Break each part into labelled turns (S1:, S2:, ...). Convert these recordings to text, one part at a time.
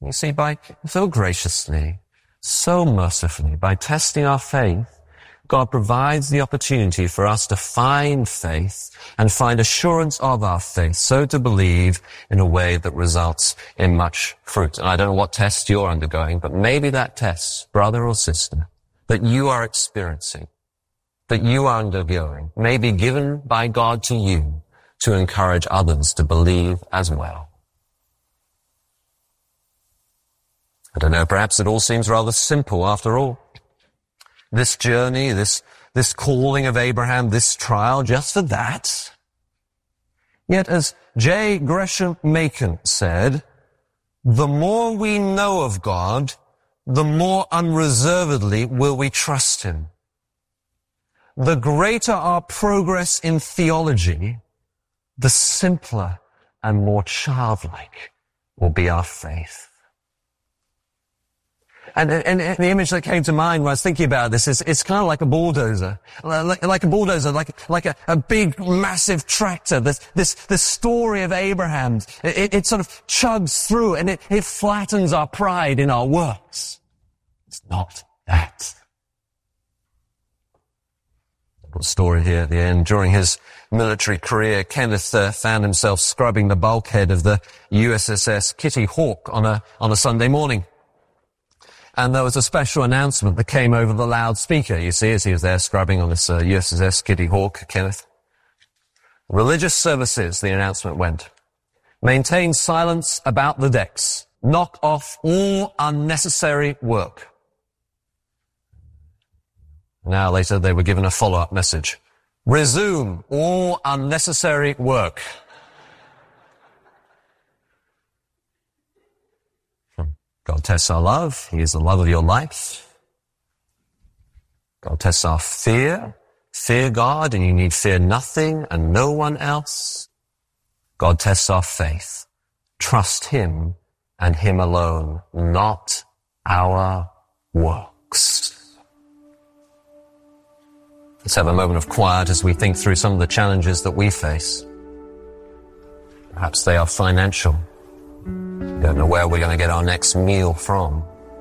S1: You see, by so graciously, so mercifully, by testing our faith, God provides the opportunity for us to find faith and find assurance of our faith, so to believe in a way that results in much fruit. And I don't know what test you're undergoing, but maybe that test, brother or sister, that you are experiencing, that you are undergoing, may be given by God to you to encourage others to believe as well. I don't know, perhaps it all seems rather simple after all. This journey, this calling of Abraham, this trial, just for that. Yet as J. Gresham Machen said, the more we know of God, the more unreservedly will we trust him. The greater our progress in theology, the simpler and more childlike will be our faith. And the image that came to mind when I was thinking about this is, it's kind of like a bulldozer. Like a bulldozer, like a big, massive tractor. This story of Abraham, it sort of chugs through and it flattens our pride in our works. It's not that. A story here at the end. During his military career, Kenneth found himself scrubbing the bulkhead of the USS Kitty Hawk on a Sunday morning. And there was a special announcement that came over the loudspeaker, you see, as he was there scrubbing on this USS Kitty Hawk, Kenneth. Religious services, the announcement went. Maintain silence about the decks. Knock off all unnecessary work. An hour later, they were given a follow-up message. Resume all unnecessary work. God tests our love. He is the love of your life. God tests our fear. Fear God, and you need fear nothing and no one else. God tests our faith. Trust him and him alone, not our works. Let's have a moment of quiet as we think through some of the challenges that we face. Perhaps they are financial. We don't know where we're going to get our next meal from.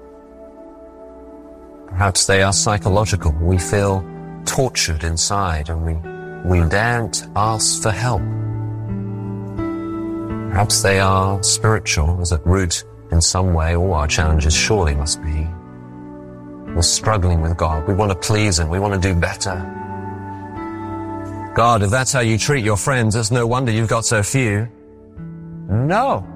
S1: Perhaps they are psychological. We feel tortured inside and we daren't ask for help. Perhaps they are spiritual, as at root in some way all our challenges surely must be. We're struggling with God. We want to please him. We want to do better. God, if that's how you treat your friends, it's no wonder you've got so few. No.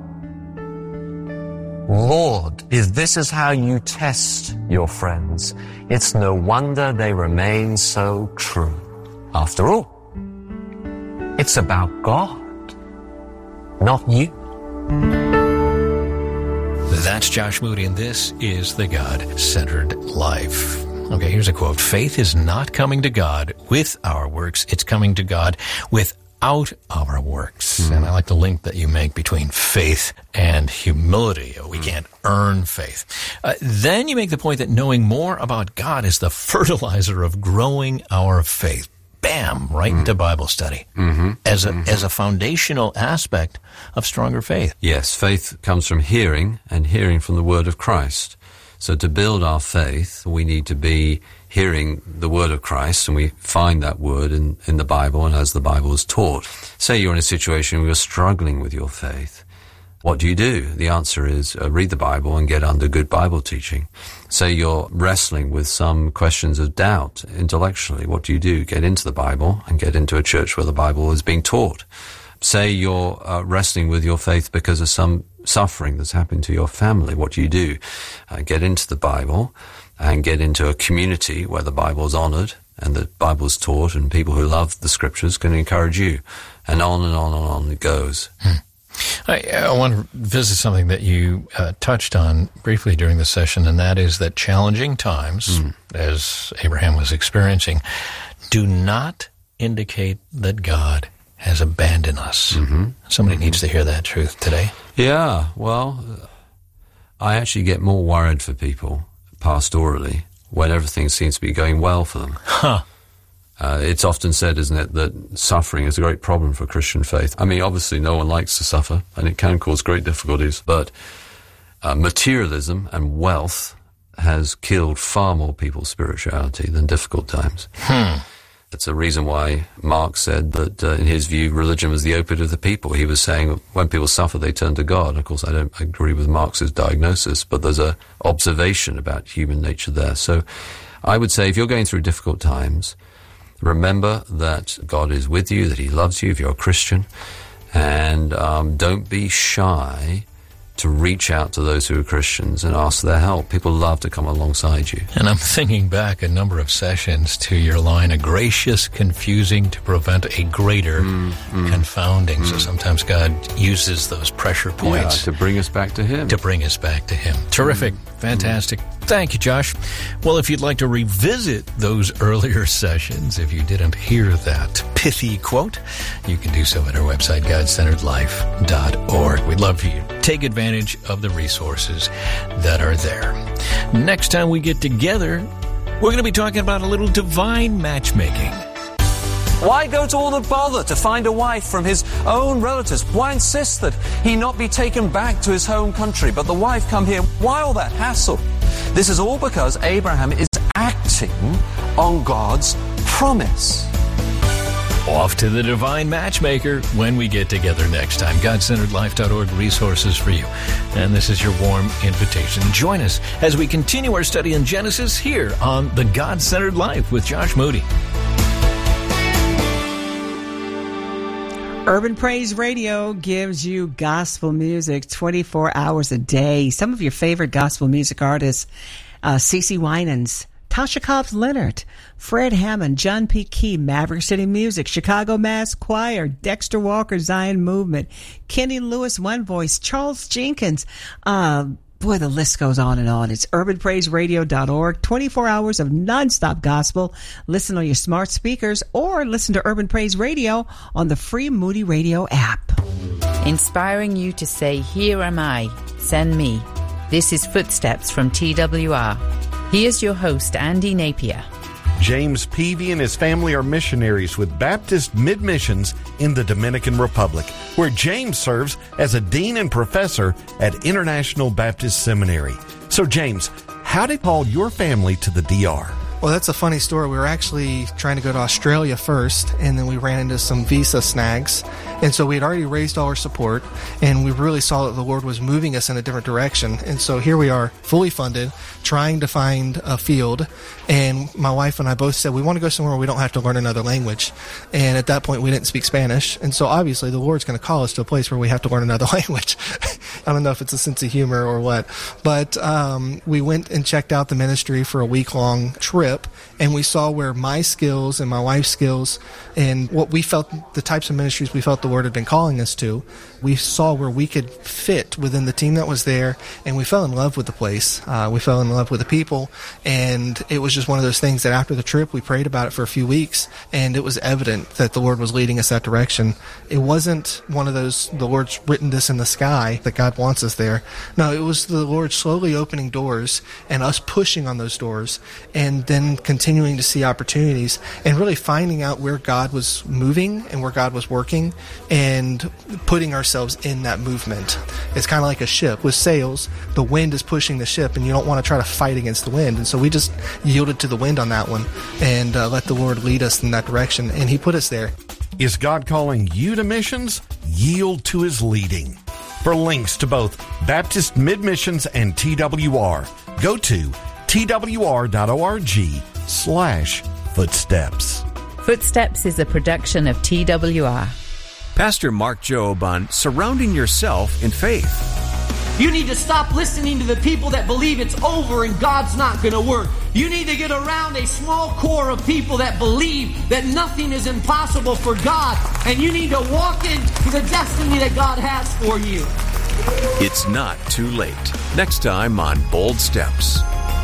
S1: Lord, if this is how you test your friends, it's no wonder they remain so true. After all, it's about God, not you.
S2: That's Josh Moody, and this is The God-Centered Life. Okay, here's a quote. Faith is not coming to God with our works. It's coming to God without our works. And I like the link that you make between faith and humility. We can't earn faith. Then you make the point that knowing more about God is the fertilizer of growing our faith. Bam, right into Bible study as a foundational aspect of stronger faith.
S3: Yes, faith comes from hearing, and hearing from the Word of Christ. So to build our faith, we need to be hearing the Word of Christ, and we find that Word in the Bible and as the Bible is taught. Say you're in a situation where you're struggling with your faith. What do? The answer is read the Bible and get under good Bible teaching. Say you're wrestling with some questions of doubt intellectually. What do? Get into the Bible and get into a church where the Bible is being taught. Say you're wrestling with your faith because of some suffering that's happened to your family. What do? Get into the Bible and get into a community where the Bible is honored and the Bible is taught, and people who love the Scriptures can encourage you. And on and on and on it goes.
S2: I want to visit something that you touched on briefly during the session, and that is that challenging times, as Abraham was experiencing, do not indicate that God has abandoned us. Somebody needs to hear that truth today.
S3: Yeah, well, I actually get more worried for people pastorally when everything seems to be going well for them. It's often said, isn't it, that suffering is a great problem for Christian faith. I mean, obviously no one likes to suffer, and it can cause great difficulties, but materialism and wealth has killed far more people's spirituality than difficult times. That's a reason why Marx said that, in his view, religion was the opiate of the people. He was saying when people suffer, they turn to God. Of course, I don't agree with Marx's diagnosis, but there's an observation about human nature there. So I would say if you're going through difficult times, remember that God is with you, that he loves you if you're a Christian, and don't be shy to reach out to those who are Christians and ask their help. People love to come alongside you.
S2: And I'm thinking back a number of sessions to your line, a gracious confusing to prevent a greater confounding. So sometimes God uses those pressure points
S3: to bring us back to him.
S2: Terrific. Fantastic. Thank you, Josh. Well, if you'd like to revisit those earlier sessions, if you didn't hear that pithy quote, you can do so at our website, GodCenteredLife.org. We'd love for you to take advantage of the resources that are there. Next time we get together, we're going to be talking about a little divine matchmaking.
S1: Why go to all the bother to find a wife from his own relatives? Why insist that he not be taken back to his home country, but the wife come here? Why all that hassle? This is all because Abraham is acting on God's promise.
S2: Off to the divine matchmaker when we get together next time. GodCenteredLife.org resources for you. And this is your warm invitation. Join us as we continue our study in Genesis here on The God-Centered Life with Josh Moody.
S4: Urban Praise Radio gives you gospel music 24 hours a day. Some of your favorite gospel music artists, CeCe Winans, Tasha Cobbs Leonard, Fred Hammond, John P. Key, Maverick City Music, Chicago Mass Choir, Dexter Walker, Zion Movement, Kenny Lewis, One Voice, Charles Jenkins, boy, the list goes on and on. It's urbanpraiseradio.org, 24 hours of nonstop gospel. Listen on your smart speakers or listen to Urban Praise Radio on the free Moody Radio app.
S5: Inspiring you to say, "Here am I, send me." This is Footsteps from TWR. Here's your host, Andy Napier.
S6: James Peavy and his family are missionaries with Baptist Mid-Missions in the Dominican Republic, where James serves as a dean and professor at International Baptist Seminary. So, James, how did Paul your family to the DR?
S7: Well, that's a funny story. We were actually trying to go to Australia first, and then we ran into some visa snags. And so we had already raised all our support, and we really saw that the Lord was moving us in a different direction. And so here we are, fully funded, trying to find a field. And my wife and I both said, we want to go somewhere where we don't have to learn another language. And at that point, we didn't speak Spanish. And so obviously, the Lord's going to call us to a place where we have to learn another language. I don't know if it's a sense of humor or what. But we went and checked out the ministry for a week-long trip, and we saw where my skills and my wife's skills and what we felt, the types of ministries we felt the Lord had been calling us to, we saw where we could fit within the team that was there, and we fell in love with the place. We fell in love with the people, and it was just one of those things that after the trip, we prayed about it for a few weeks, and it was evident that the Lord was leading us that direction. It wasn't one of those, the Lord's written this in the sky, that God wants us there. No, it was the Lord slowly opening doors and us pushing on those doors, and then continuing to see opportunities and really finding out where God was moving and where God was working and putting ourselves in that movement. It's kind of like a ship with sails. The wind is pushing the ship, and you don't want to try to fight against the wind. And so we just yielded to the wind on that one and let the Lord lead us in that direction, and He put us there.
S6: Is God calling you to missions? Yield to His leading. For links to both Baptist Mid-Missions and TWR, go to twr.org/footsteps.
S5: Footsteps is a production of TWR.
S8: Pastor Mark Jobe on surrounding yourself in faith.
S9: You need to stop listening to the people that believe it's over and God's not going to work. You need to get around a small core of people that believe that nothing is impossible for God, and you need to walk into the destiny that God has for you.
S8: It's not too late. Next time on Bold Steps.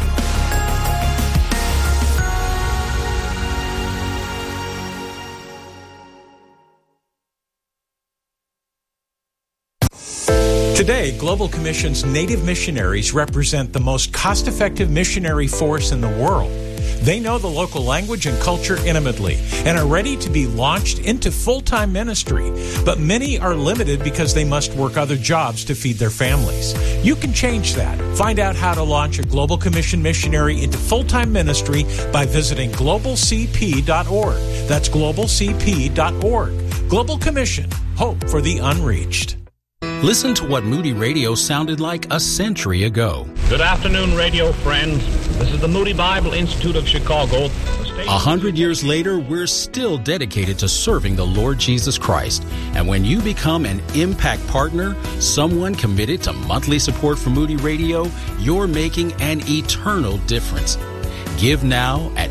S10: Today, Global Commission's Native missionaries represent the most cost-effective missionary force in the world. They know the local language and culture intimately and are ready to be launched into full-time ministry. But many are limited because they must work other jobs to feed their families. You can change that. Find out how to launch a Global Commission missionary into full-time ministry by visiting globalcp.org. That's globalcp.org. Global Commission. Hope for the unreached.
S11: Listen to what Moody Radio sounded like a century ago.
S12: Good afternoon, radio friends. This is the Moody Bible Institute of Chicago.
S11: 100 years later, we're still dedicated to serving the Lord Jesus Christ. And when you become an Impact Partner, someone committed to monthly support for Moody Radio, you're making an eternal difference. Give now at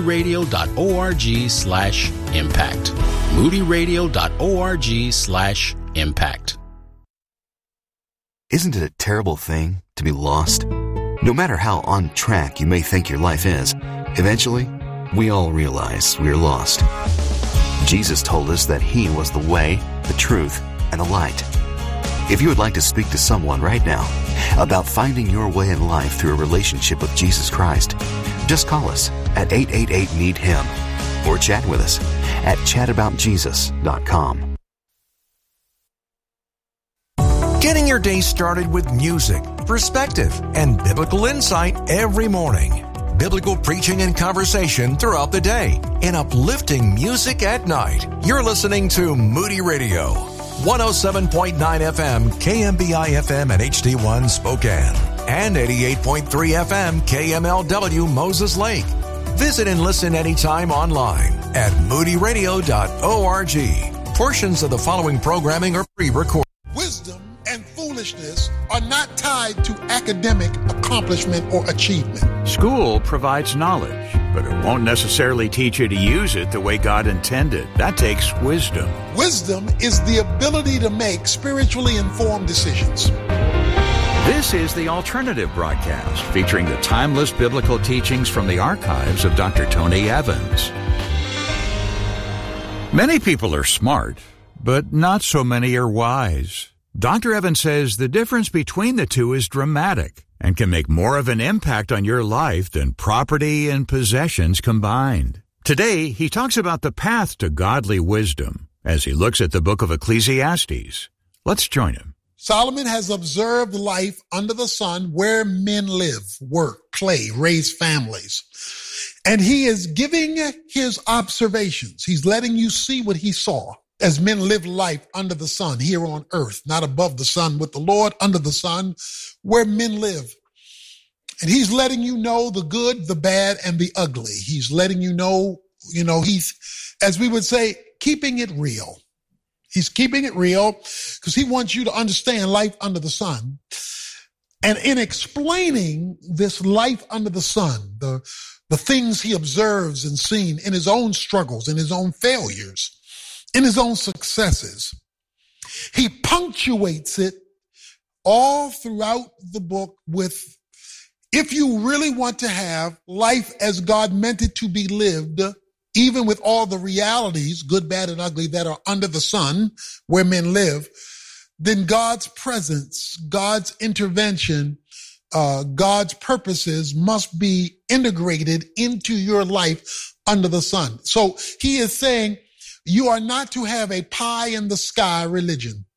S11: moodyradio.org/impact. moodyradio.org/impact.
S13: Isn't it a terrible thing to be lost? No matter how on track you may think your life is, eventually, we all realize we're lost. Jesus told us that He was the way, the truth, and the light. If you would like to speak to someone right now about finding your way in life through a relationship with Jesus Christ, just call us at 888-NEED-HIM or chat with us at chataboutjesus.com.
S14: Getting your day started with music, perspective, and biblical insight every morning. Biblical preaching and conversation throughout the day, and uplifting music at night. You're listening to Moody Radio, 107.9 FM, KMBI FM and HD1 Spokane, and 88.3 FM, KMLW Moses Lake. Visit and listen anytime online at moodyradio.org. Portions of the following programming are pre-recorded.
S15: Wisdom and foolishness are not tied to academic accomplishment or achievement.
S16: School provides knowledge, but it won't necessarily teach you to use it the way God intended. That takes wisdom.
S15: Wisdom is the ability to make spiritually informed decisions.
S16: This is The Alternative Broadcast, featuring the timeless biblical teachings from the archives of Dr. Tony Evans. Many people are smart, but not so many are wise. Dr. Evans says the difference between the two is dramatic and can make more of an impact on your life than property and possessions combined. Today, he talks about the path to godly wisdom as he looks at the book of Ecclesiastes. Let's join him.
S15: Solomon has observed life under the sun where men live, work, play, raise families. And he is giving his observations. He's letting you see what he saw as men live life under the sun here on earth, not above the sun with the Lord, under the sun where men live. And he's letting you know the good, the bad, and the ugly. He's letting you know, he's, as we would say, keeping it real. He's keeping it real because he wants you to understand life under the sun. And in explaining this life under the sun, the things he observes and seen in his own struggles, in his own failures, in his own successes, he punctuates it all throughout the book with, if you really want to have life as God meant it to be lived, even with all the realities, good, bad, and ugly, that are under the sun where men live, then God's presence, God's intervention, God's purposes must be integrated into your life under the sun. So he is saying, you are not to have a pie in the sky religion.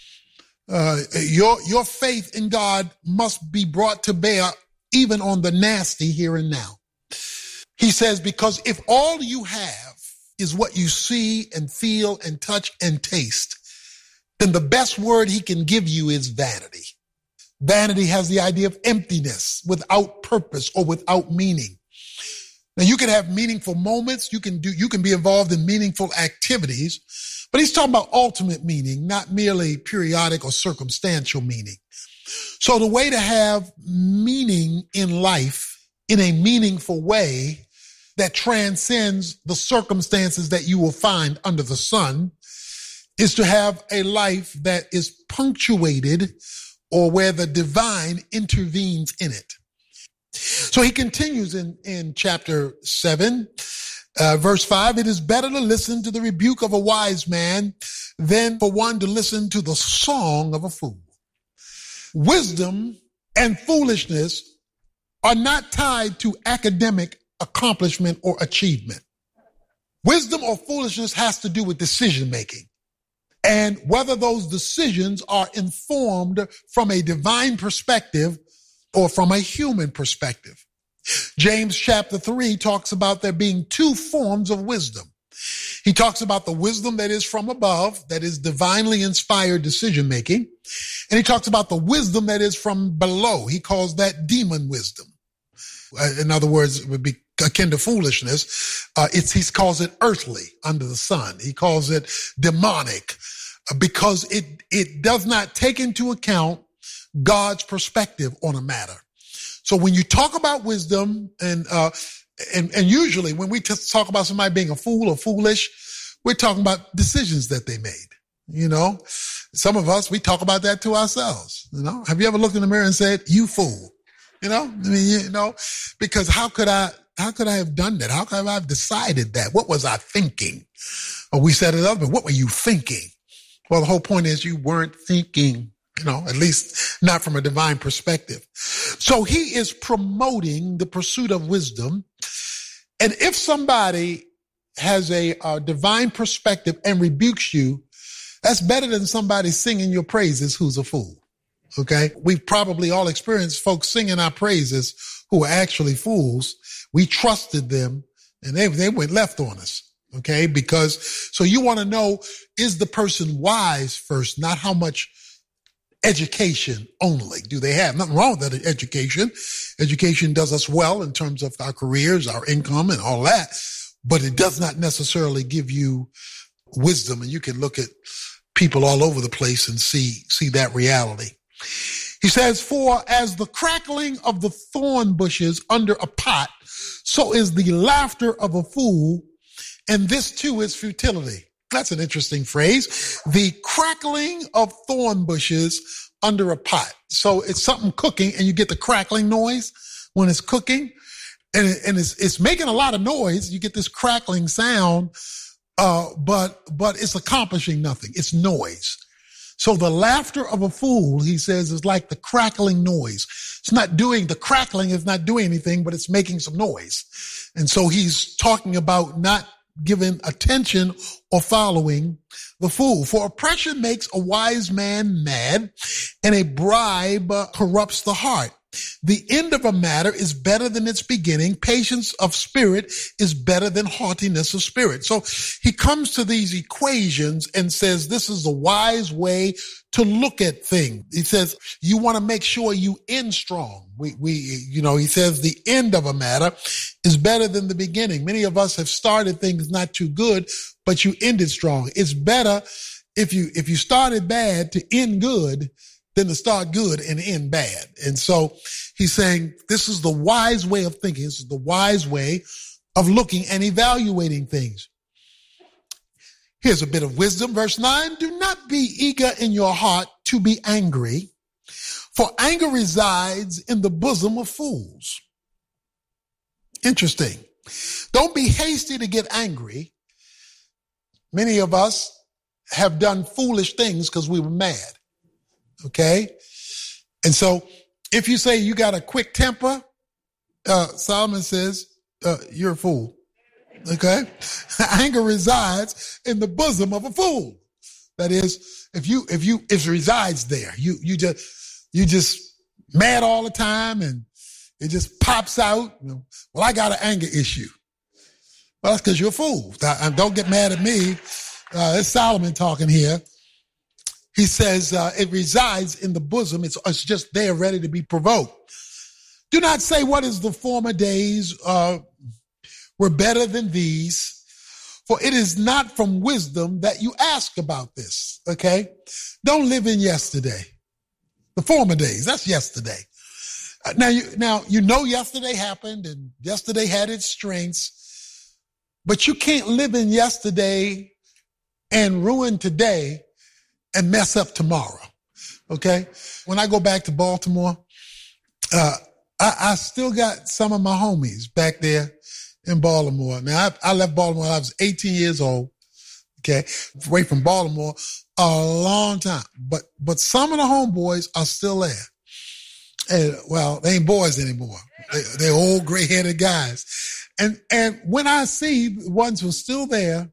S15: Your faith in God must be brought to bear even on the nasty here and now. He says, because if all you have is what you see and feel and touch and taste, then the best word he can give you is vanity. Vanity has the idea of emptiness, without purpose or without meaning. Now, you can have meaningful moments. You can be involved in meaningful activities, but he's talking about ultimate meaning, not merely periodic or circumstantial meaning. So the way to have meaning in life in a meaningful way that transcends the circumstances that you will find under the sun is to have a life that is punctuated or where the divine intervenes in it. So he continues in chapter 7, verse 5, it is better to listen to the rebuke of a wise man than for one to listen to the song of a fool. Wisdom and foolishness are not tied to academic accomplishment, or achievement. Wisdom or foolishness has to do with decision making, and whether those decisions are informed from a divine perspective or from a human perspective. James chapter 3 talks about there being two forms of wisdom. He talks about the wisdom that is from above, that is divinely inspired decision making. And he talks about the wisdom that is from below. He calls that demon wisdom. In other words, it would be akin to foolishness. He calls it earthly, under the sun. He calls it demonic because it does not take into account God's perspective on a matter. So when you talk about wisdom, and usually when we talk about somebody being a fool or foolish, we're talking about decisions that they made. You know, some of us, we talk about that to ourselves. You know, have you ever looked in the mirror and said, "You fool"? You know, I mean, you know, because how could I have done that? How could I have decided that? What was I thinking? Or we said it other, but what were you thinking? Well, the whole point is you weren't thinking. You know, at least not from a divine perspective. So he is promoting the pursuit of wisdom. And if somebody has a divine perspective and rebukes you, that's better than somebody singing your praises who's a fool. Okay. We've probably all experienced folks singing our praises who are actually fools. We trusted them and they went left on us. Okay. So you want to know, is the person wise first, not how much education only do they have? Nothing wrong with that education. Education does us well in terms of our careers, our income, and all that, but it does not necessarily give you wisdom. And you can look at people all over the place and see that reality. He says, "For as the crackling of the thorn bushes under a pot, so is the laughter of a fool, and this too is futility." That's an interesting phrase. The crackling of thorn bushes under a pot. So it's something cooking and you get the crackling noise when it's cooking and it's making a lot of noise. You get this crackling sound, but it's accomplishing nothing. It's noise. So the laughter of a fool, he says, is like the crackling noise. The crackling is not doing anything, but it's making some noise. And so he's talking about not giving attention or following the fool. For oppression makes a wise man mad, and a bribe corrupts the heart. The end of a matter is better than its beginning. Patience of spirit is better than haughtiness of spirit. So he comes to these equations and says, this is the wise way to look at things. He says, you want to make sure you end strong. He says the end of a matter is better than the beginning. Many of us have started things not too good, but you ended strong. It's better if you started bad to end good than to start good and end bad. And so he's saying this is the wise way of thinking. This is the wise way of looking and evaluating things. Here's a bit of wisdom. Verse 9, do not be eager in your heart to be angry, for anger resides in the bosom of fools. Interesting. Don't be hasty to get angry. Many of us have done foolish things because we were mad. Okay. And so if you say you got a quick temper, Solomon says, you're a fool. Okay. Anger resides in the bosom of a fool. That is, if it resides there, you just mad all the time and it just pops out. Well, I got an anger issue. Well, that's because you're a fool. Don't get mad at me. It's Solomon talking here. He says it resides in the bosom. It's just there ready to be provoked. Do not say what is the former days were better than these, for it is not from wisdom that you ask about this. Okay? Don't live in yesterday. The former days, that's yesterday. Now you know yesterday happened and yesterday had its strengths, but you can't live in yesterday and ruin today and mess up tomorrow. Okay? When I go back to Baltimore, I still got some of my homies back there in Baltimore. Now, I left Baltimore when I was 18 years old. Okay? Away from Baltimore a long time. But some of the homeboys are still there. And, well, they ain't boys anymore. They're old gray-headed guys. And when I see the ones who are still there,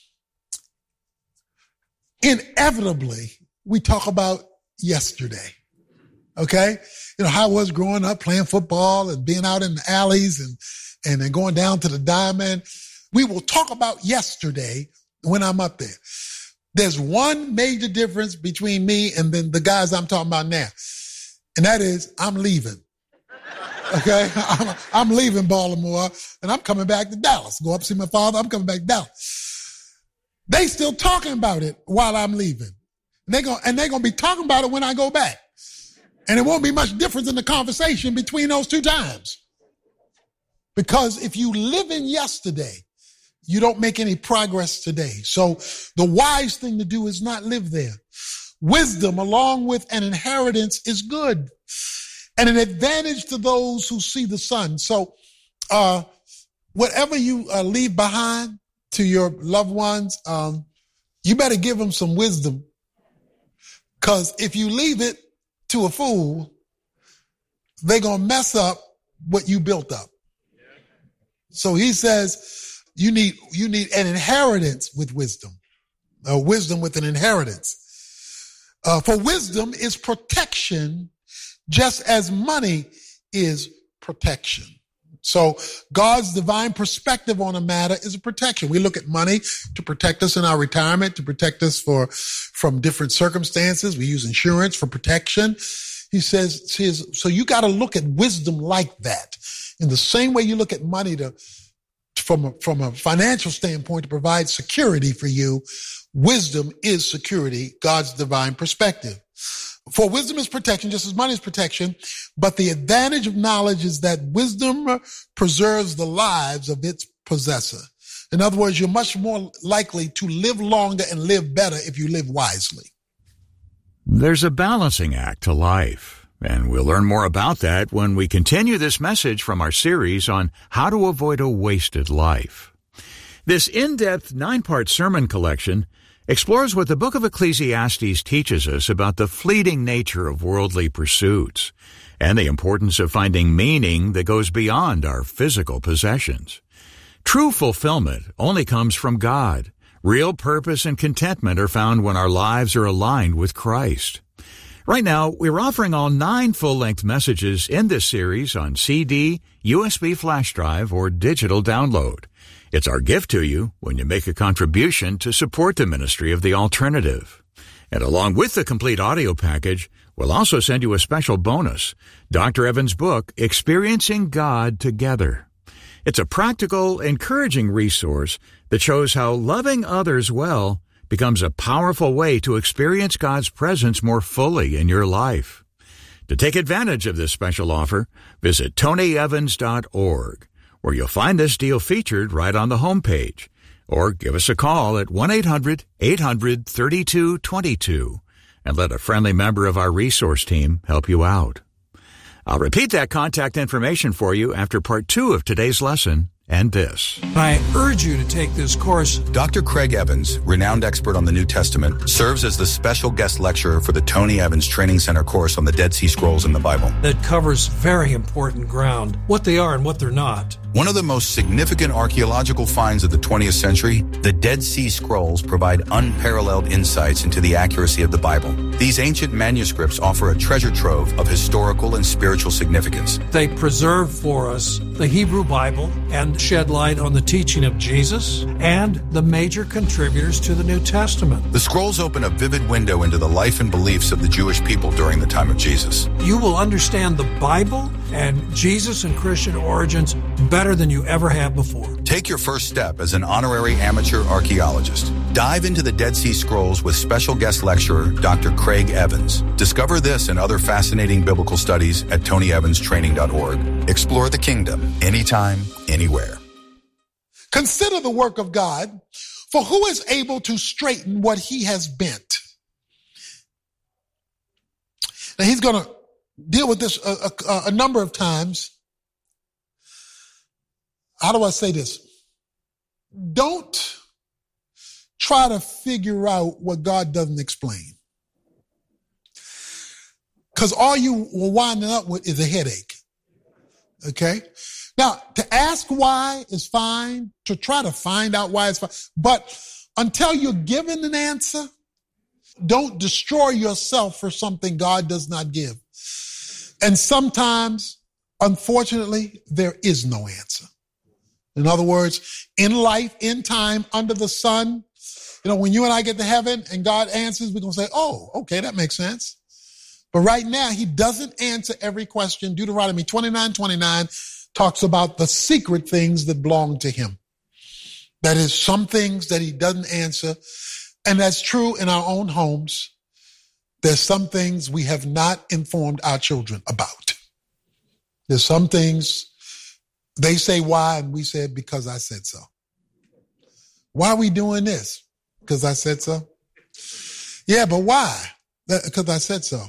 S15: inevitably, we talk about yesterday. Okay? You know, how I was growing up playing football and being out in the alleys and then going down to the Diamond. We will talk about yesterday when I'm up there. There's one major difference between me and then the guys I'm talking about now. And that is I'm leaving. Okay? I'm leaving Baltimore and I'm coming back to Dallas. Go up see my father. I'm coming back to Dallas. They still talking about it while I'm leaving. And they're going to be talking about it when I go back. And it won't be much difference in the conversation between those two times. Because if you live in yesterday, you don't make any progress today. So the wise thing to do is not live there. Wisdom along with an inheritance is good and an advantage to those who see the sun. So whatever you leave behind to your loved ones, you better give them some wisdom. Because if you leave it to a fool, they're going to mess up what you built up. So he says you need an inheritance with wisdom, wisdom with an inheritance. For wisdom is protection just as money is protection. So God's divine perspective on a matter is a protection. We look at money to protect us in our retirement, to protect us from different circumstances. We use insurance for protection. He says, so you got to look at wisdom like that. In the same way you look at money from a financial standpoint to provide security for you, wisdom is security, God's divine perspective. For wisdom is protection, just as money is protection, but the advantage of knowledge is that wisdom preserves the lives of its possessor. In other words, you're much more likely to live longer and live better if you live wisely.
S16: There's a balancing act to life, and we'll learn more about that when we continue this message from our series on how to avoid a wasted life. This in-depth 9-part sermon collection explores what the book of Ecclesiastes teaches us about the fleeting nature of worldly pursuits and the importance of finding meaning that goes beyond our physical possessions. True fulfillment only comes from God. Real purpose and contentment are found when our lives are aligned with Christ. Right now, we're offering all 9 full-length messages in this series on CD, USB flash drive, or digital download. It's our gift to you when you make a contribution to support the ministry of The Alternative. And along with the complete audio package, we'll also send you a special bonus, Dr. Evans' book, Experiencing God Together. It's a practical, encouraging resource that shows how loving others well becomes a powerful way to experience God's presence more fully in your life. To take advantage of this special offer, visit tonyevans.org. where you'll find this deal featured right on the homepage, or give us a call at 1-800-800-3222 and let a friendly member of our resource team help you out. I'll repeat that contact information for you after part 2 of today's lesson and this.
S17: I urge you to take this course.
S18: Dr. Craig Evans, renowned expert on the New Testament, serves as the special guest lecturer for the Tony Evans Training Center course on the Dead Sea Scrolls in the Bible.
S17: That covers very important ground, what they are and what they're not.
S18: One of the most significant archaeological finds of the 20th century, the Dead Sea Scrolls provide unparalleled insights into the accuracy of the Bible. These ancient manuscripts offer a treasure trove of historical and spiritual significance.
S17: They preserve for us the Hebrew Bible and shed light on the teaching of Jesus and the major contributors to the New Testament.
S18: The scrolls open a vivid window into the life and beliefs of the Jewish people during the time of Jesus.
S17: You will understand the Bible and Jesus and Christian origins better than you ever have before.
S18: Take your first step as an honorary amateur archaeologist. Dive into the Dead Sea Scrolls with special guest lecturer Dr. Craig Evans. Discover this and other fascinating biblical studies at TonyEvansTraining.org. Explore the kingdom anytime, anywhere.
S15: Consider the work of God, for who is able to straighten what he has bent? Now he's going to deal with this a number of times. How do I say this? Don't try to figure out what God doesn't explain. Because all you will wind up with is a headache. Okay? Now, to ask why is fine, to try to find out why is fine, but until you're given an answer, don't destroy yourself for something God does not give. And sometimes, unfortunately, there is no answer. In other words, in life, in time, under the sun, when you and I get to heaven and God answers, we're going to say, oh, okay, that makes sense. But right now, he doesn't answer every question. Deuteronomy 29:29 talks about the secret things that belong to him. That is, some things that he doesn't answer. And that's true in our own homes. There's some things we have not informed our children about. There's some things they say why, and we said because I said so. Why are we doing this? Because I said so. Yeah, but why? Because I said so.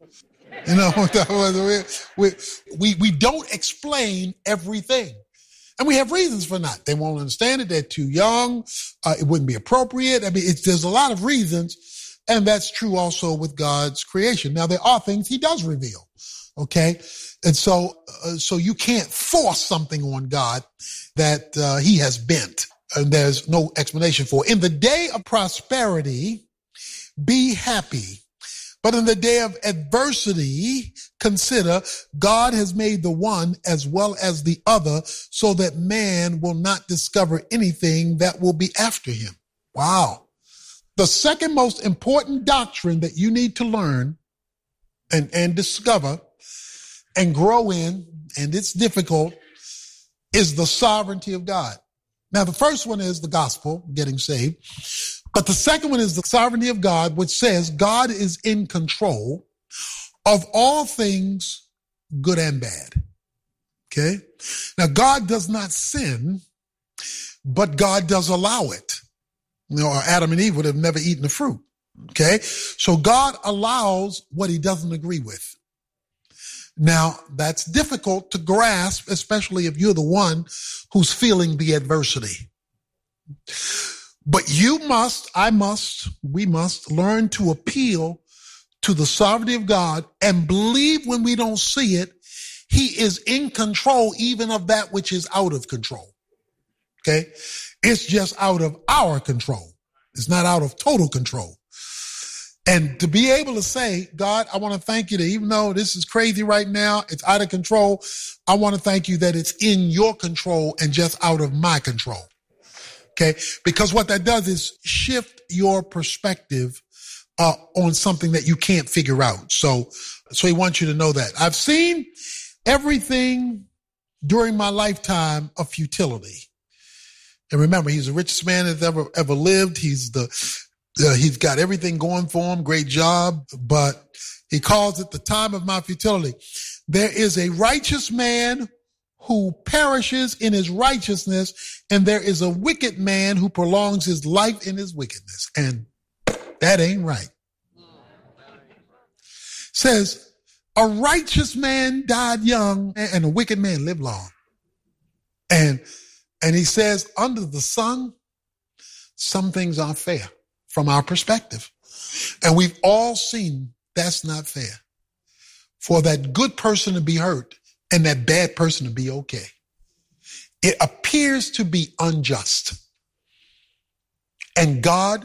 S15: We don't explain everything. And we have reasons for not. They won't understand it. They're too young. It wouldn't be appropriate. I mean, there's a lot of reasons. And that's true also with God's creation. Now, there are things he does reveal. Okay. And so you can't force something on God that he has bent and there's no explanation for. In the day of prosperity, be happy. But in the day of adversity, consider God has made the one as well as the other so that man will not discover anything that will be after him. Wow. The second most important doctrine that you need to learn and discover and grow in, and it's difficult, is the sovereignty of God. Now, the first one is the gospel, getting saved. But the second one is the sovereignty of God, which says God is in control of all things good and bad. Okay? Now, God does not sin, but God does allow it. Adam and Eve would have never eaten the fruit. Okay? So God allows what he doesn't agree with. Now, that's difficult to grasp, especially if you're the one who's feeling the adversity. But we must learn to appeal to the sovereignty of God and believe when we don't see it, he is in control even of that which is out of control. Okay? It's just out of our control. It's not out of total control. And to be able to say, God, I want to thank you that even though this is crazy right now, it's out of control, I want to thank you that it's in your control and just out of my control. Okay, because what that does is shift your perspective on something that you can't figure out. So he wants you to know that. I've seen everything during my lifetime of futility. And remember, he's the richest man that's ever lived. He's got everything going for him, great job, but he calls it the time of my futility. There is a righteous man who perishes in his righteousness, and there is a wicked man who prolongs his life in his wickedness. And that ain't right. Says, a righteous man died young, and a wicked man lived long. And he says, under the sun, some things are fair from our perspective. And we've all seen that's not fair. For that good person to be hurt and that bad person to be okay. It appears to be unjust. And God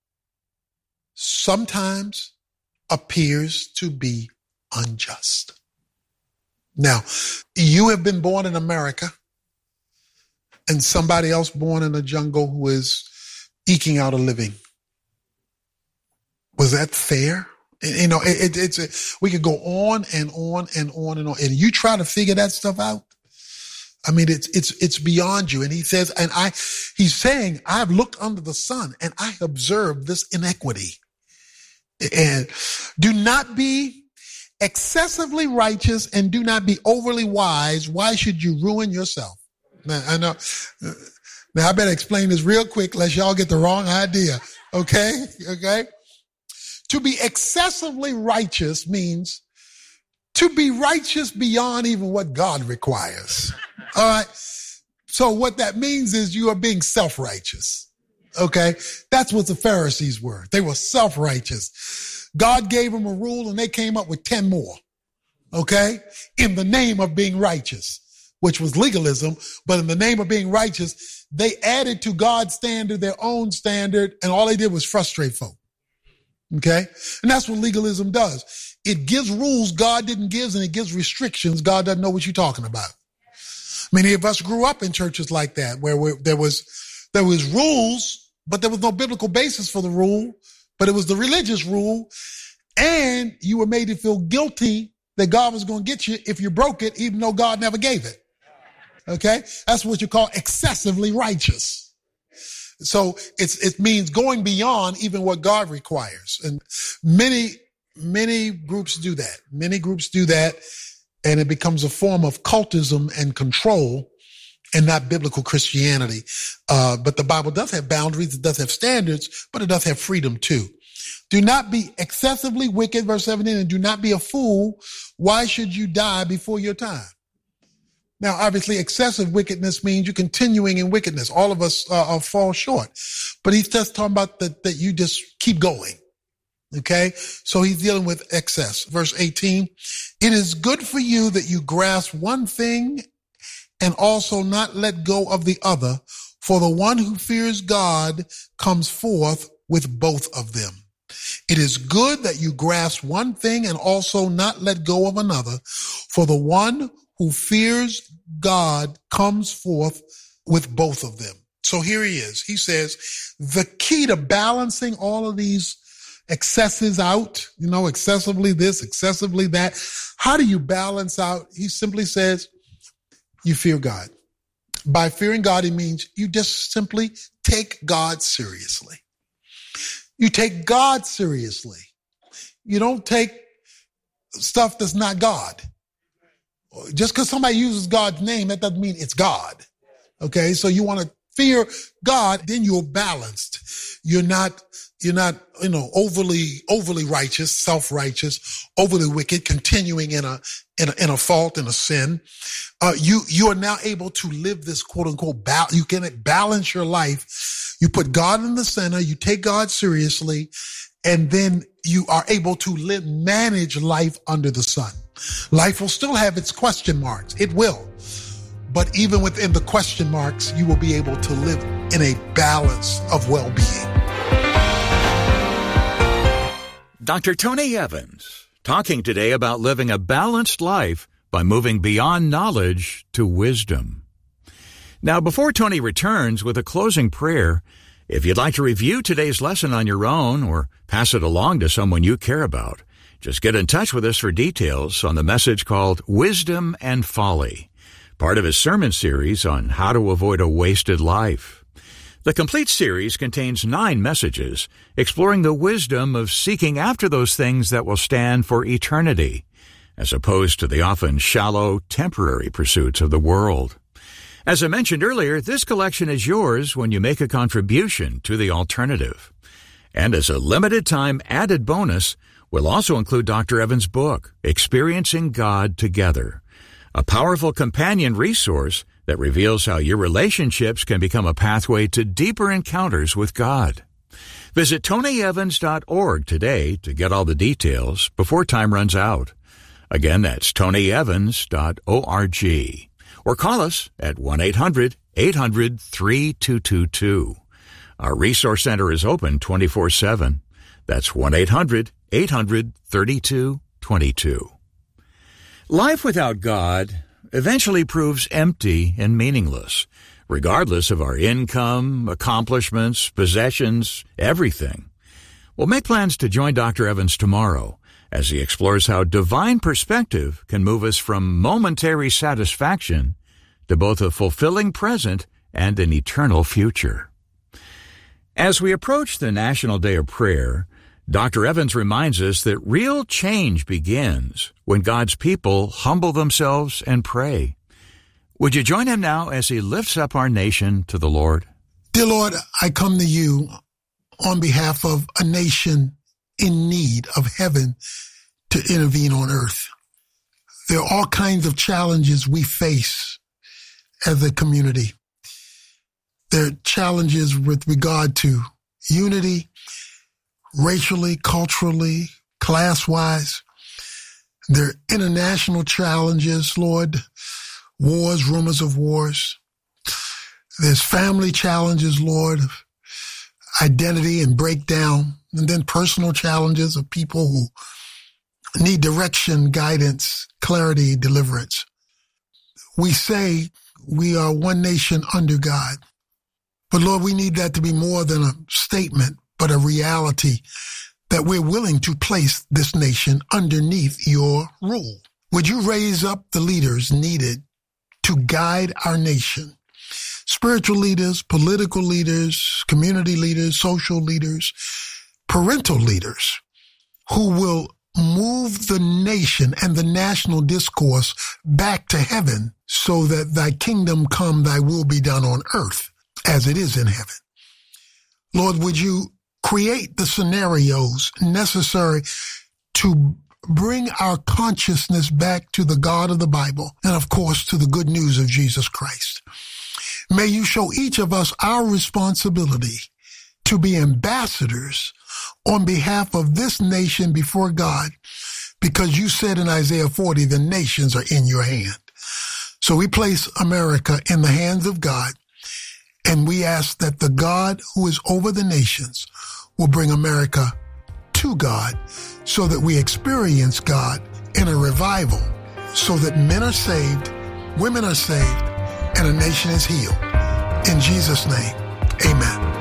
S15: sometimes appears to be unjust. Now, you have been born in America and somebody else born in the jungle who is eking out a living. Was that fair? We could go on and on and on and on. And you try to figure that stuff out. I mean, it's beyond you. And he says, he's saying, I've looked under the sun and I observed this inequity. And do not be excessively righteous and do not be overly wise. Why should you ruin yourself? Now, I know. Now, I better explain this real quick lest y'all get the wrong idea. Okay? Okay? To be excessively righteous means to be righteous beyond even what God requires. All right. So what that means is you are being self-righteous. Okay. That's what the Pharisees were. They were self-righteous. God gave them a rule and they came up with 10 more. Okay. In the name of being righteous. which was legalism, but in the name of being righteous, they added to God's standard their own standard, and all they did was frustrate folk. Okay? And that's what legalism does. It gives rules God didn't give, and it gives restrictions God doesn't know what you're talking about. Many of us grew up in churches like that, where there was rules, but there was no biblical basis for the rule, but it was the religious rule, and you were made to feel guilty that God was going to get you if you broke it, even though God never gave it. Okay? That's what you call excessively righteous. So it means going beyond even what God requires. And many groups do that. Many groups do that, and it becomes a form of cultism and control and not biblical Christianity. But the Bible does have boundaries, it does have standards, but it does have freedom too. Do not be excessively wicked, verse 17, and do not be a fool. Why should you die before your time? Now, obviously, excessive wickedness means you're continuing in wickedness. All of us fall short. But he's just talking about that you just keep going. Okay? So he's dealing with excess. Verse 18, it is good for you that you grasp one thing and also not let go of the other, for the one who fears God comes forth with both of them. It is good that you grasp one thing and also not let go of another, for the one who fears God comes forth with both of them. So here he is. He says, the key to balancing all of these excesses out, excessively this, excessively that. How do you balance out? He simply says, you fear God. By fearing God, it means you just simply take God seriously. You take God seriously. You don't take stuff that's not God. Just because somebody uses God's name, that doesn't mean it's God. Okay, so you want to fear God, then you're balanced. You're not overly righteous, self-righteous, overly wicked, continuing in a fault, in a sin. You are now able to live this quote unquote you can balance your life. You put God in the center, you take God seriously, and then you are able to manage life under the sun. Life will still have its question marks. It will. But even within the question marks, you will be able to live in a balance of well-being.
S16: Dr. Tony Evans, talking today about living a balanced life by moving beyond knowledge to wisdom. Now, before Tony returns with a closing prayer, if you'd like to review today's lesson on your own or pass it along to someone you care about, just get in touch with us for details on the message called Wisdom and Folly, part of his sermon series on how to avoid a wasted life. The complete series contains 9 messages exploring the wisdom of seeking after those things that will stand for eternity, as opposed to the often shallow, temporary pursuits of the world. As I mentioned earlier, this collection is yours when you make a contribution to the alternative. And as a limited-time added bonus, we'll also include Dr. Evans' book, Experiencing God Together, a powerful companion resource that reveals how your relationships can become a pathway to deeper encounters with God. Visit TonyEvans.org today to get all the details before time runs out. Again, that's TonyEvans.org. Or call us at 1-800-800-3222. Our resource center is open 24/7. That's 1-800-800-3222. Life without God eventually proves empty and meaningless, regardless of our income, accomplishments, possessions, everything. We'll make plans to join Dr. Evans tomorrow as he explores how divine perspective can move us from momentary satisfaction to both a fulfilling present and an eternal future. As we approach the National Day of Prayer, Dr. Evans reminds us that real change begins when God's people humble themselves and pray. Would you join him now as he lifts up our nation to the Lord?
S15: Dear Lord, I come to you on behalf of a nation in need of heaven to intervene on earth. There are all kinds of challenges we face as a community. There are challenges with regard to unity, racially, culturally, class-wise. There are international challenges, Lord, wars, rumors of wars. There's family challenges, Lord, of identity and breakdown, and then personal challenges of people who need direction, guidance, clarity, deliverance. We say we are one nation under God, but Lord, we need that to be more than a statement, but a reality that we're willing to place this nation underneath your rule. Would you raise up the leaders needed to guide our nation? Spiritual leaders, political leaders, community leaders, social leaders, parental leaders who will move the nation and the national discourse back to heaven so that thy kingdom come, thy will be done on earth as it is in heaven. Lord, would you create the scenarios necessary to bring our consciousness back to the God of the Bible and, of course, to the good news of Jesus Christ. May you show each of us our responsibility to be ambassadors on behalf of this nation before God, because you said in Isaiah 40, the nations are in your hand. So we place America in the hands of God, and we ask that the God who is over the nations will bring America to God so that we experience God in a revival, so that men are saved, women are saved, and a nation is healed. In Jesus' name, amen.